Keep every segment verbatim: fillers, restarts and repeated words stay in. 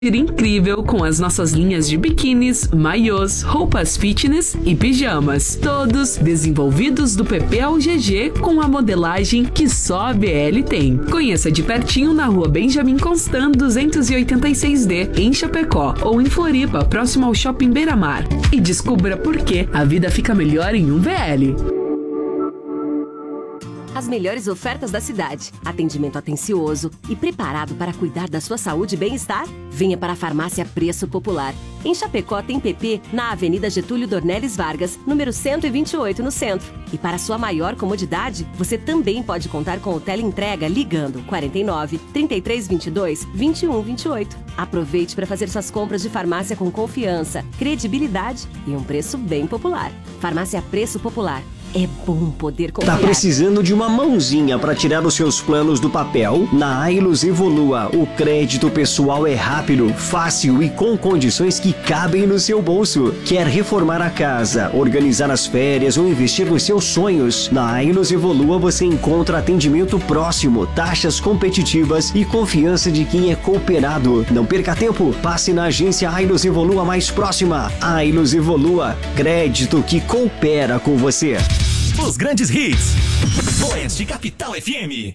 incrível com as nossas linhas de biquínis, maiôs, roupas fitness e pijamas, todos desenvolvidos do P P ao G G com a modelagem que só a B L tem. Conheça de pertinho na rua Benjamin Constant duzentos e oitenta e seis D, em Chapecó, ou em Floripa, próximo ao Shopping Beira-Mar. E descubra por que a vida fica melhor em um V L. As melhores ofertas da cidade, atendimento atencioso e preparado para cuidar da sua saúde e bem-estar? Venha para a Farmácia Preço Popular. Em Chapecó tem P P na Avenida Getúlio Dornelles Vargas, número cento e vinte e oito, no centro. E para sua maior comodidade, você também pode contar com o teleentrega ligando quarenta e nove, trinta e três, vinte e dois, vinte e um, vinte e oito. Aproveite para fazer suas compras de farmácia com confiança, credibilidade e um preço bem popular. Farmácia Preço Popular. É bom poder confiar. Tá precisando de uma mãozinha para tirar os seus planos do papel? Na Ailus Evolua, o crédito pessoal é rápido, fácil e com condições que cabem no seu bolso. Quer reformar a casa, organizar as férias ou investir nos seus sonhos? Na Ailus Evolua você encontra atendimento próximo, taxas competitivas e confiança de quem é cooperado. Não perca tempo, passe na agência Ailus Evolua mais próxima. Ailus Evolua, crédito que coopera com você. Os grandes hits. Oeste Capital F M.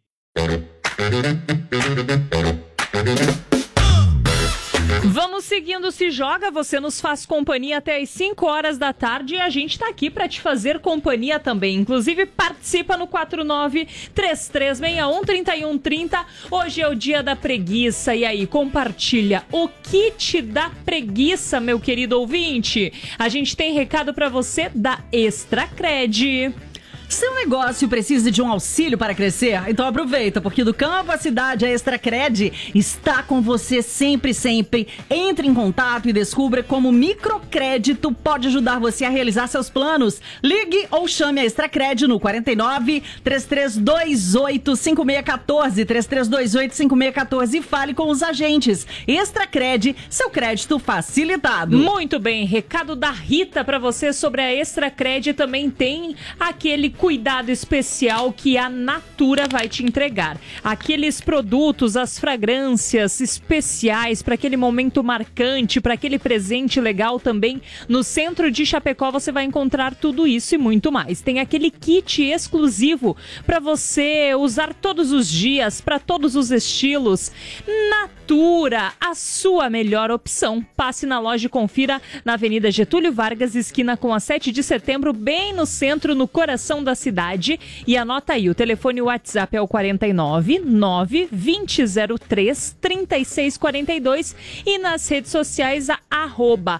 Vamos seguindo Se Joga, você nos faz companhia até as cinco horas da tarde e a gente tá aqui pra te fazer companhia também. Inclusive, participa no quatro nove, três três seis um, três um três zero. Hoje é o dia da preguiça e aí, compartilha o kit da preguiça, meu querido ouvinte. A gente tem recado pra você da Extracred. Seu negócio precisa de um auxílio para crescer? Então aproveita, porque do campo à cidade, a Extracred está com você sempre, sempre. Entre em contato e descubra como o microcrédito pode ajudar você a realizar seus planos. Ligue ou chame a Extracred no quarenta e nove, três três dois oito, cinco seis um quatro, três três dois oito, cinco seis um quatro e fale com os agentes. Extracred, seu crédito facilitado. Muito bem, recado da Rita para você sobre a Extracred. Também tem aquele cuidado especial que a Natura vai te entregar. Aqueles produtos, as fragrâncias especiais para aquele momento marcante, para aquele presente legal também. No centro de Chapecó você vai encontrar tudo isso e muito mais. Tem aquele kit exclusivo para você usar todos os dias, para todos os estilos. Natura, a sua melhor opção. Passe na loja e confira na Avenida Getúlio Vargas, esquina com a sete de setembro, bem no centro, no coração da cidade. E anota aí, o telefone WhatsApp é o quarenta e nove, nove, vinte, zero três, trinta e seis quarenta e dois e nas redes sociais a arroba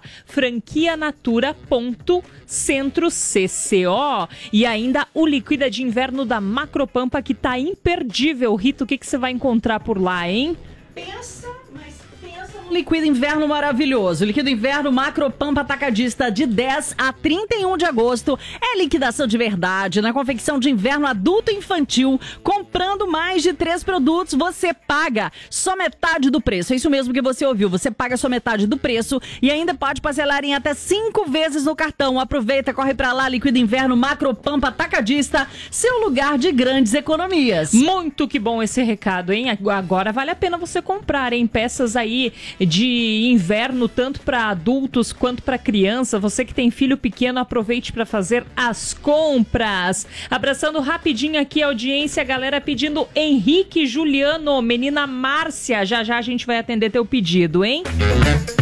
franquianatura.centrocco. E ainda o Liquida de Inverno da Macropampa, que tá imperdível. Rito, o que, que você vai encontrar por lá, hein? Pensa, mas pensa no Liquida Inverno maravilhoso. Liquida Inverno Macropampa Atacadista de dez a trinta e um de agosto. É liquidação de verdade na confecção de inverno adulto e infantil. Comprando mais de três produtos, você paga só metade do preço. É isso mesmo que você ouviu. Você paga só metade do preço e ainda pode parcelar em até cinco vezes no cartão. Aproveita, corre pra lá. Liquida Inverno Macropampa Atacadista, seu lugar de grandes economias. Muito que bom esse recado, hein? Agora vale a pena você comprar, hein? Peças aí de inverno, tanto para adultos quanto para criança. Você que tem filho pequeno, aproveite para fazer as compras. Abraçando rapidinho aqui a audiência, a galera pedindo Henrique Juliano, menina Márcia. Já já a gente vai atender teu pedido, hein?